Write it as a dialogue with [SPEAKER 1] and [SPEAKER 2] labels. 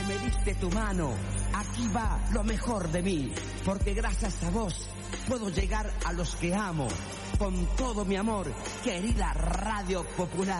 [SPEAKER 1] me diste tu mano. Aquí va lo mejor de mí, porque gracias a vos puedo llegar a los que amo. Con todo mi amor, querida Radio Popular.